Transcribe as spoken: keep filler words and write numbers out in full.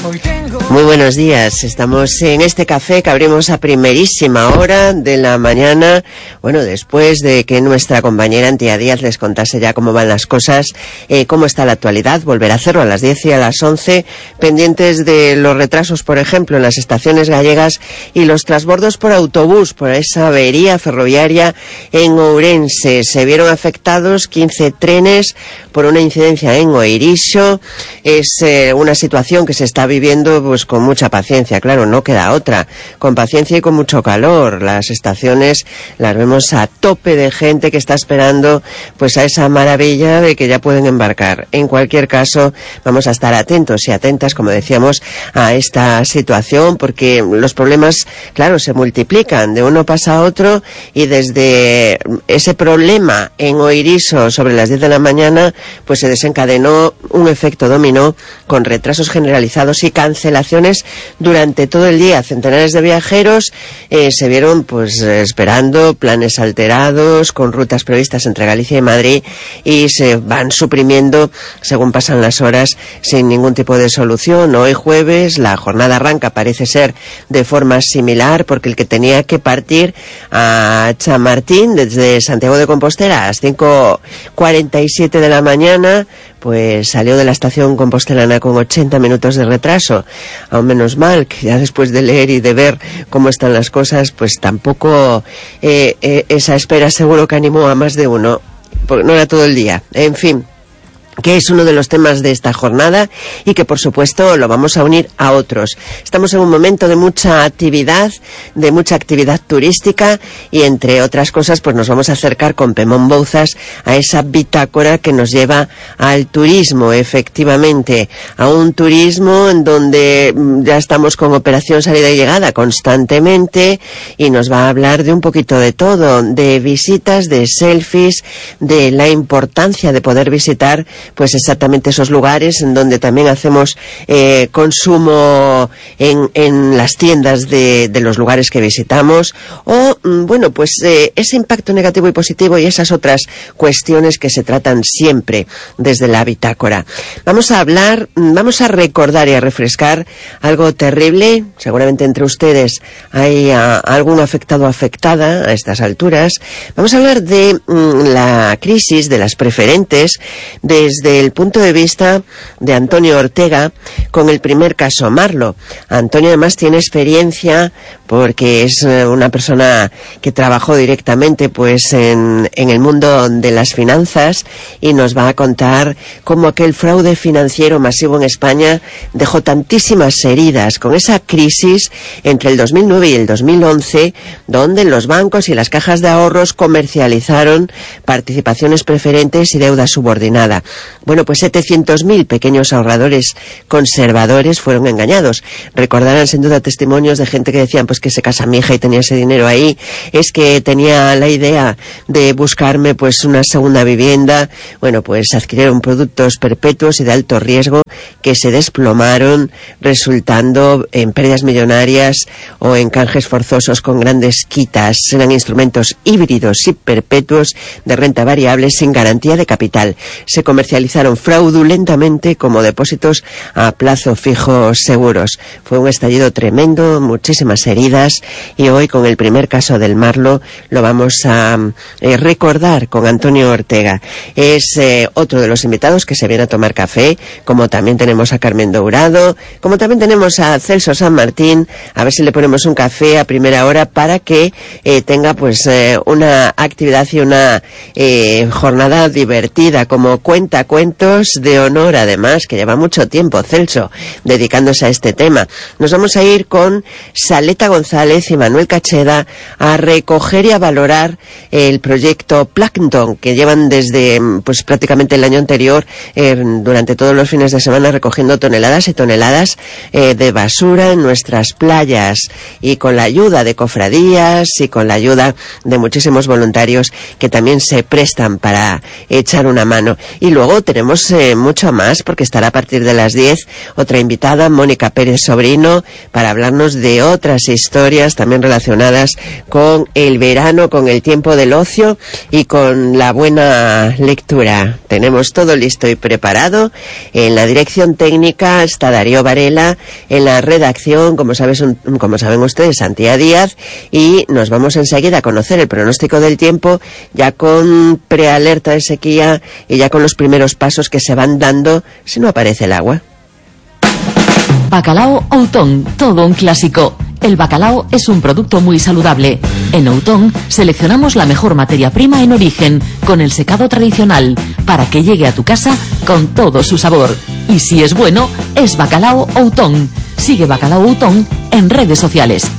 Muy buenos días, estamos en este café que abrimos a primerísima hora de la mañana, bueno, después de que nuestra compañera Antía Díaz les contase ya cómo van las cosas, eh, cómo está la actualidad. Volverá a hacerlo a las diez y a las once, pendientes de los retrasos, por ejemplo, en las estaciones gallegas y los transbordos por autobús, por esa avería ferroviaria en Ourense. Se vieron afectados quince trenes por una incidencia en Oirixo. Es eh, una situación que se está viviendo pues con mucha paciencia, claro, no queda otra, con paciencia y con mucho calor. Las estaciones las vemos a tope de gente que está esperando pues a esa maravilla de que ya pueden embarcar. En cualquier caso, vamos a estar atentos y atentas, como decíamos, a esta situación, porque los problemas, claro, se multiplican, de uno pasa a otro, y desde ese problema en Oirixo sobre las diez de la mañana, pues se desencadenó un efecto dominó con retrasos generalizados y cancelaciones durante todo el día. Centenares de viajeros eh, se vieron pues esperando, planes alterados, con rutas previstas entre Galicia y Madrid, y se van suprimiendo según pasan las horas sin ningún tipo de solución. Hoy jueves la jornada arranca, parece ser de forma similar, porque el que tenía que partir a Chamartín desde Santiago de Compostela a las cinco cuarenta y siete de la mañana, pues salió de la estación compostelana con ochenta minutos de retraso. Aún menos mal que ya después de leer y de ver cómo están las cosas, pues tampoco eh, eh, esa espera seguro que animó a más de uno, porque no era todo el día. En fin, que es uno de los temas de esta jornada y que por supuesto lo vamos a unir a otros. Estamos en un momento de mucha actividad, de mucha actividad turística, y entre otras cosas pues nos vamos a acercar con Pemón Bouzas a esa bitácora que nos lleva al turismo, efectivamente, a un turismo en donde ya estamos con operación salida y llegada constantemente, y nos va a hablar de un poquito de todo, de visitas, de selfies, de la importancia de poder visitar pues exactamente esos lugares en donde también hacemos eh, consumo en, en las tiendas de, de los lugares que visitamos, o bueno, pues eh, ese impacto negativo y positivo y esas otras cuestiones que se tratan siempre desde la bitácora. Vamos a hablar, vamos a recordar y a refrescar algo terrible. Seguramente entre ustedes hay a, algún afectado o afectada a estas alturas. Vamos a hablar de mm, la crisis de las preferentes desde desde el punto de vista de Antonio Ortega, con el primer caso Marlo. Antonio además tiene experiencia porque es una persona que trabajó directamente pues en, en el mundo de las finanzas, y nos va a contar cómo aquel fraude financiero masivo en España dejó tantísimas heridas, con esa crisis entre el dos mil nueve y el dos mil once, donde los bancos y las cajas de ahorros comercializaron participaciones preferentes y deuda subordinada. Bueno, pues setecientos mil pequeños ahorradores conservadores fueron engañados. Recordarán sin duda testimonios de gente que decían pues que se casa mi hija y tenía ese dinero ahí, es que tenía la idea de buscarme pues una segunda vivienda. Bueno, pues adquirieron productos perpetuos y de alto riesgo que se desplomaron, resultando en pérdidas millonarias o en canjes forzosos con grandes quitas. Eran instrumentos híbridos y perpetuos de renta variable sin garantía de capital. Se comercializaron fraudulentamente como depósitos a plazo fijo seguros. Fue un estallido tremendo, muchísimas heridas, y hoy con el primer caso del Marlo lo vamos a eh, recordar con Antonio Ortega. Es eh, otro de los invitados que se viene a tomar café, como también tenemos a Carmen Dourado, como también tenemos a Celso San Martín. A ver si le ponemos un café a primera hora para que eh, tenga pues eh, una actividad y una eh, jornada divertida, como cuenta cuentos de honor, además, que lleva mucho tiempo Celso dedicándose a este tema. Nos vamos a ir con Saleta González y Manuel Cacheda a recoger y a valorar el proyecto Plankton, que llevan desde pues prácticamente el año anterior eh, durante todos los fines de semana recogiendo toneladas y toneladas eh, de basura en nuestras playas, y con la ayuda de cofradías y con la ayuda de muchísimos voluntarios que también se prestan para echar una mano. Y luego luego tenemos eh, mucho más, porque estará a partir de las diez otra invitada, Mónica Pérez Sobrino, para hablarnos de otras historias también relacionadas con el verano, con el tiempo del ocio y con la buena lectura. Tenemos todo listo y preparado. En la dirección técnica está Darío Varela, en la redacción, como sabes, un, como saben ustedes, Antía Díaz, y nos vamos enseguida a conocer el pronóstico del tiempo, ya con prealerta de sequía y ya con los primeros pasos que se van dando si no aparece el agua. Bacalao Outón, todo un clásico. El bacalao es un producto muy saludable. En Outón seleccionamos la mejor materia prima en origen, con el secado tradicional, para que llegue a tu casa con todo su sabor. Y si es bueno, es Bacalao Outón. Sigue Bacalao Outón en redes sociales.